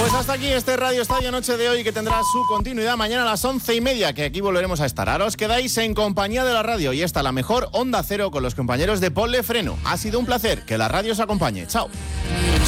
Pues hasta aquí este Radio Estadio Noche de hoy, que tendrá su continuidad mañana a las 11:30, que aquí volveremos a estar. Ahora os quedáis en compañía de la radio y esta la mejor Onda Cero con los compañeros de Ponle Freno. Ha sido un placer, que la radio os acompañe. Chao.